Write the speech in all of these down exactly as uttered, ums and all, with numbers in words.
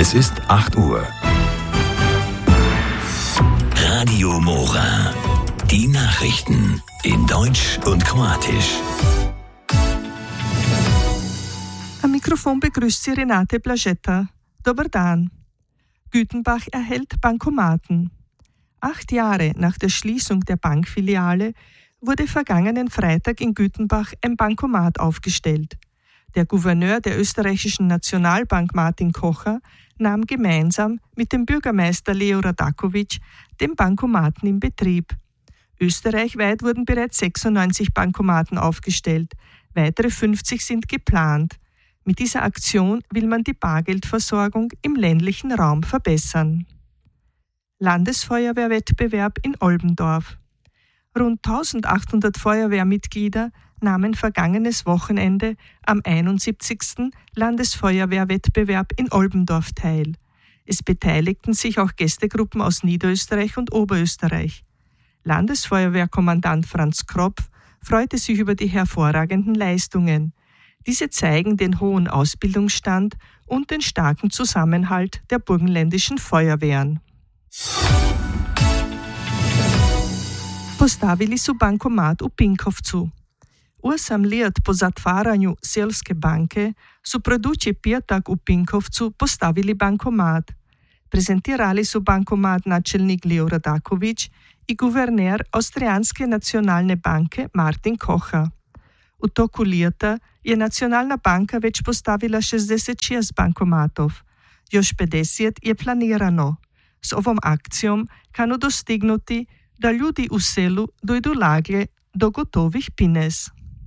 Es ist acht Uhr. Radio Mora. Die Nachrichten in Deutsch und Kroatisch. Am Mikrofon begrüßt sie Renate Blažeta. Dobar dan. Gütenbach erhält Bankomaten. Acht Jahre nach der Schließung der Bankfiliale wurde vergangenen Freitag in Gütenbach ein Bankomat aufgestellt. Der Gouverneur der österreichischen Nationalbank Martin Kocher nahm gemeinsam mit dem Bürgermeister Leo Radakovic den Bankomaten in Betrieb. Österreichweit wurden bereits sechsundneunzig Bankomaten aufgestellt, weitere fünfzig sind geplant. Mit dieser Aktion will man die Bargeldversorgung im ländlichen Raum verbessern. Landesfeuerwehrwettbewerb in Olbendorf. Rund eintausendachthundert Feuerwehrmitglieder nahmen vergangenes Wochenende am einundsiebzigsten Landesfeuerwehrwettbewerb in Olbendorf teil. Es beteiligten sich auch Gästegruppen aus Niederösterreich und Oberösterreich. Landesfeuerwehrkommandant Franz Kropf freute sich über die hervorragenden Leistungen. Diese zeigen den hohen Ausbildungsstand und den starken Zusammenhalt der burgenländischen Feuerwehren. Postavili su bankomat u Pinkovcu. Osam let po zatvaranju Selske banke su produći petak u Pinkovcu postavili bankomat. Prezentirali su bankomat načelnik Leo Radakovic i guverner Avstrijanske nacionalne banke Martin Kocher. V toku leta je nacionalna banka već postavila šezdeset šest bankomatov. Još pedeset je planirano. S ovom akcijom kanu dostignuti da ljudi u selu dojdu laglje do gotovih pines.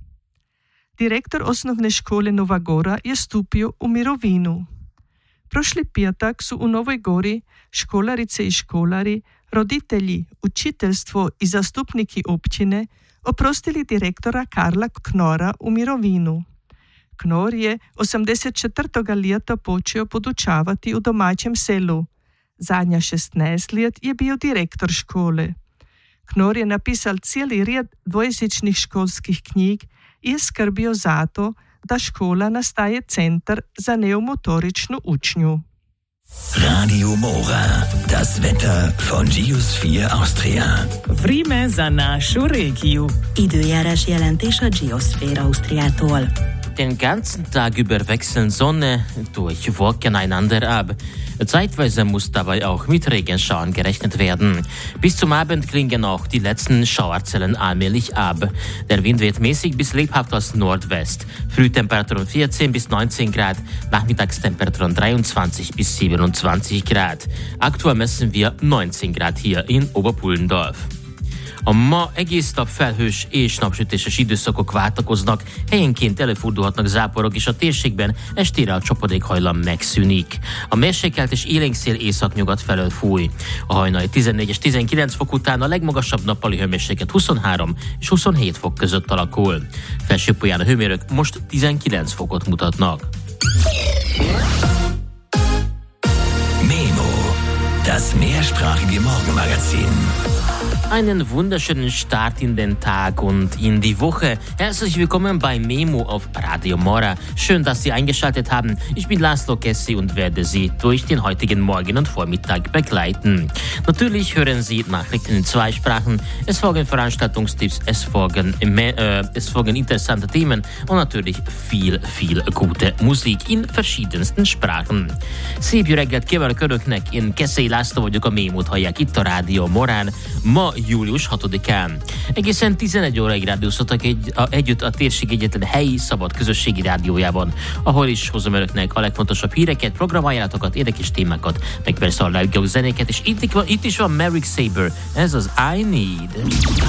Direktor osnovne škole Nova Gora je stupio u mirovinu. Prošli petak su u Novoj Gori školarice i školari, roditelji, učiteljstvo i zastupniki općine oprostili direktora Karla Knora u mirovinu. Knor je osemdeset četvrtega leta počeo podučavati u domaćem selu. Zadnja šestnaest let je bio direktor škole. Knor je napisal cijeli red dvojezičnih školskih knjig i je skrbio za to, da škola nastaje centar za neumotoričnu učnju. Radio Mora. Das Wetter von Geosphere Austria. Vreme za našu regiju. Időjárás jelentés a Geosphere Austriától. Den ganzen Tag über wechseln Sonne durch Wolken einander ab. Zeitweise muss dabei auch mit Regenschauern gerechnet werden. Bis zum Abend klingen auch die letzten Schauerzellen allmählich ab. Der Wind weht mäßig bis lebhaft aus Nordwest. Frühtemperaturen vierzehn bis neunzehn Grad, Nachmittagstemperaturen dreiundzwanzig bis siebenundzwanzig Grad. Aktuell messen wir neunzehn Grad hier in Oberpullendorf. A ma egész nap felhős és napsütéses időszakok váltakoznak, helyenként előfordulhatnak záporok, és a térségben estére a csapadékhajlam megszűnik. A mérsékelt és élénk szél északnyugat felől fúj. A hajnali tizennégy és tizenkilenc fok után a legmagasabb nappali hőmérséklet huszonhárom és huszonhét fok között alakul. Felsőpolyán a hőmérők most tizenkilenc fokot mutatnak. Memo, das mehrsprachige Morgenmagazin. Einen wunderschönen Start in den Tag und in die Woche. Herzlich willkommen bei Memo auf Radio Mora. Schön, dass Sie eingeschaltet haben. Ich bin Laszlo Kessi und werde Sie durch den heutigen Morgen und Vormittag begleiten. Natürlich hören Sie Nachrichten in zwei Sprachen. Es folgen Veranstaltungstipps, es folgen, äh, es folgen interessante Themen und natürlich viel, viel gute Musik in verschiedensten sprachen. Szép jó reggelt kívánok Önöknek, én Kessi László vagyok, a Mémót hallják itt a Rádió Morán. Ma július hatodikán. Egészen tizenegy óraig rádióztatok egy, a, együtt a térség egyetlen helyi, szabad közösségi rádiójában, ahol is hozom Önöknek a legfontosabb híreket, programajánlatokat, érdekes témákat, meg persze a legjobb zenéket, és itt, itt is van Merrick Saber, ez az I Need.